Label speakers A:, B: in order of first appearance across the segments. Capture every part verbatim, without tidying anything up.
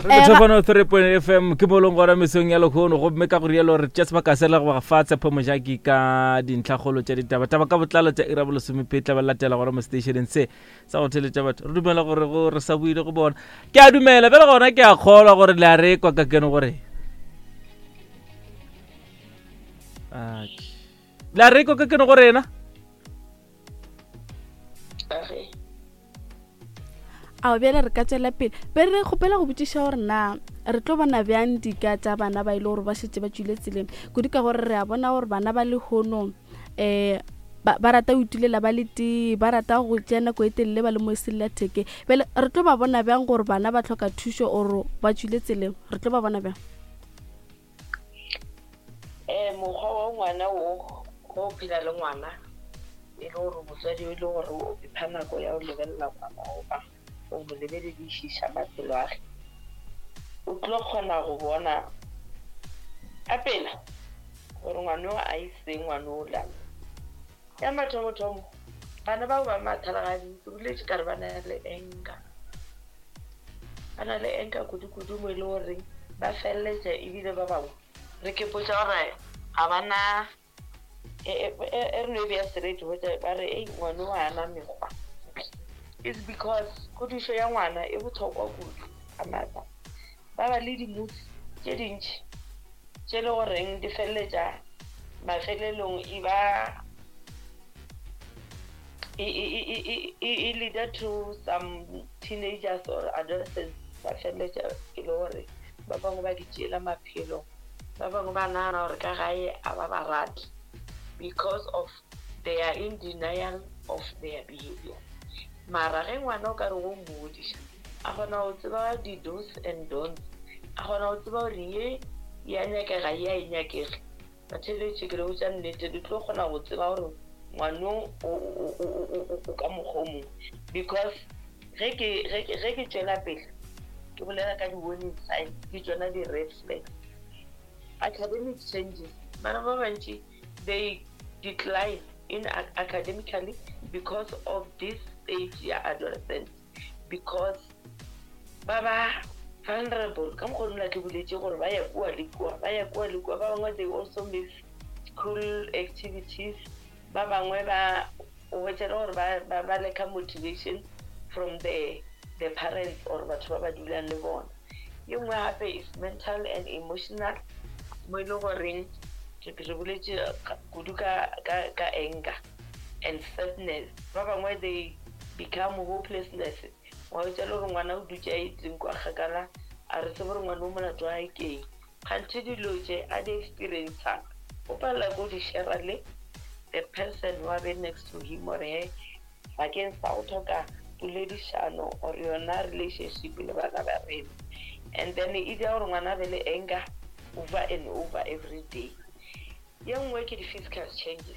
A: re tshofana three point F M ke bolong gora mesong ya lekgono go mme ka go rielo re tšetsa ba ka sela go gafatsa phomojaki ka dintlhagolo tša ditaba taba ka botlalo tša ira bolosome petla ba latela gora mo stationeng se sa go theletša batho re dumela gore go re sa buile go bona ke a dumela bele gona ke a kgolwa gore le a rekwa ka keno gore a la rekwa ka keno gore ena
B: a bjale re ka tšwela pele be re kgopela go botšiša gore na re tlo bona bjang dika tša bana ba ile gore ba šetse ba tšwile tseleng kudu ka gore re a bona gore bana ba le hono um ba rata go itulela ba le tee ba rata go tšea nako e telele ba le mo sellatheke bele re tlo ba bona bjang gore bana ba tlhoka thušo oro ba tšwile tseleng re tlo ba bona bjang
C: um mokgwa wa ngwana o go phela le ngwana e le gore motswadi e le gore o ipha nako ya go lebelela ngwana o ba o mo lebeledišiša maphelo age o tlo kgona go bona a pela gore ngwana o a iseng ngwana o lana ya mathomothomo bana bao ba mathalagantsi boletše ka re ba na le enka ba na le enka kudu-kudu mo e le gore ba feleletša ebile ba bangwe re ke potša gore ga bana e re no e beya serete ba re ei ngwana o ana mekgwa is because kodišo ya ngwana e botlhokwa kudu a mata ba ba le dimutse tše dintši tše le goreng di feleletša mafelelong e ba e leader to some teenagers or adolescents ba feleletša e le gore ba bangwe ba di tšeela maphelo ba bangwe ba nagana gore ka gae a ba ba rate because of they are in denial of their behavior mara ge ngwana o ka re go mmodiša a kgona go tseba di-dos and don'ts a kgona go tseba gore ye ya nyakega ye a e nyakege batheletše ke re go tša nnete di tlo kgona go tseba gore ngwanong o ka mokgwa o mongwe because ge ke tšwela pele ke bolela ka di-warning signs ke tsona di-red flags academic changes bana ba bantši they decline in academically because of this stage ya adolescent because ba ba vulnerable ka mokgwa nna ke boletše gore ba ya kua le kua ba ya kua le kua ba bangwe they also miss school activities ba bangwe ba o wetšela gore ba leka motivation from the the parents or batho ba ba dulang le bona ye nngwe gape is mental and emotional mo e le goreng re boletše kudu ka anger and sadness ba bangwe they become hopelessness wa wetšela gore ngwana o dutše a itseng kwa kgakala a re se gore ngwana o molato wa ekeng kganthe dilo tše a di-experienca o palela ko di-share le the person wa be next to him ore bakeng sa go tlhoka poledišano or yona relationship le bana ba rena and then e dira gore ngwana be le anger over and over every day ye nngwe ke di-physical changes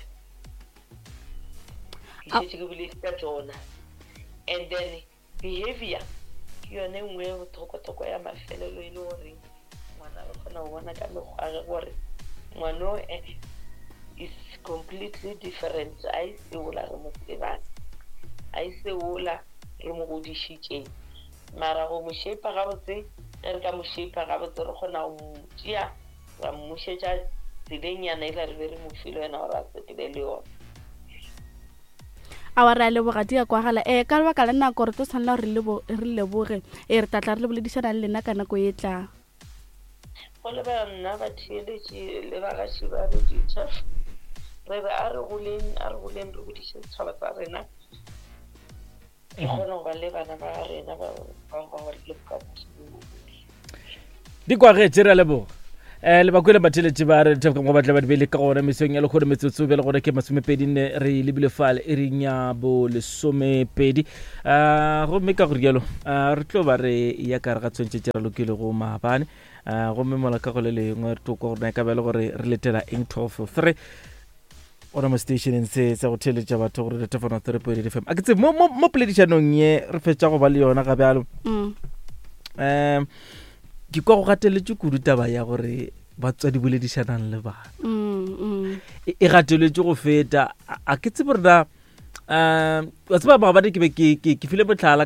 C: ke šetše ke boletse ka tsona and then behavior ke yone nngwe botlhokwa-tlhokwa ya mafelelo e le gore ngwana re kgona go bona ka mekgwage gore ngwano is completely different a e seola re mo tsebane a e seola re mo godišitšeng mara go mo shape gabotse ge re ka mo shape gabotse re kgona go mo tšea ra mmušetša tselengnyana e la re be re mo file wena gore a setile le yone
B: a wa re a lebogadi ya kwagala um ka lebaka la nako re tlo tshwanela gore re leboge e re tatla re le boledišana le lena ka nako e tlang
C: go lebela nna batheeletše le bagaši ba reditšha re be a re goleng a re goleng re bodiše setšhaba tsa rena e kgona go ba le bana ba rena ba le bokamoso
A: di kwagetse re a leboga eh le bakwele batheletše ba re tšhaka go batla ba di bele ka gona mesong ya le gore metsotso be le gore ke masomepedi ne re lebile fale e re nya bo lesomepedi ah go me ka go rialo ah re tlo ba re ya ka re ga tshwentse tšera lokile go maabane ah go me mola ka go le lengwe re tlo go rena ka bele gore re letela eng twelve three ona mo stationeng se sa go theletša batho gore le tefona three point eight F M a ke tse mo mo poledišanong ye re fetša go ba le yona ga bjalo
B: mm
A: um ke kwa go gateletše kudu taba ya gore batswadi boledišanang le bana
B: mm
A: e gateletše go feta a ke tsebe rena um wa tseba ba ba ke be ke ke file botlhala kare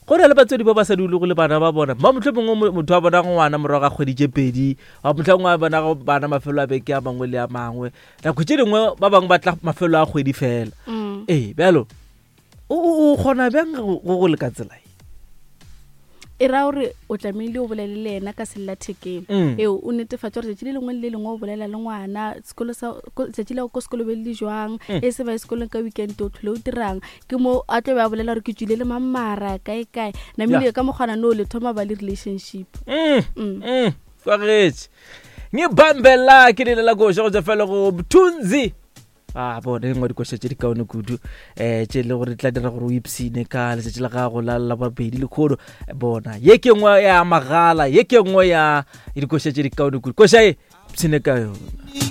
A: go na le batswadi ba ba sa dule go le bana ba bona ma motlho mongwe motho a bona ngwana morago ga kgwedi tse pedi a motlho ngwana bona go bana mafelo a beke a mangwe le a mangwe la go tse dingwe ba bangwe ba tla mafelo a kgwedi fela eh bjalo o gona bjang go go le ka tsela
B: e ra gore o tlamehile o bolele le ena ka sellathekeng e o netefatsa gore tšatši le lengwe le lengwe o bolela le ngwana sekolo sa tšatši la go sekolo be le jwang e se ba sekolong ka weekend o tlhole o dirang ke mo a tlo ba bolela gore ke tswile le mammara kae kae na mmile ka mogwana no le thoma ba le relationship
A: mm faretse ni bambela ke le la go go fela go Mthunzi ah bona ngwe di kwesha tse di kaone kudu eh tse le gore tla dira gore o ipsine ka le tse la ga go la la babedi le khodo bona ye ke ngwe ya magala ye ke ngwe ya di kwesha tse di kaone kudu kwesha e psine ka yo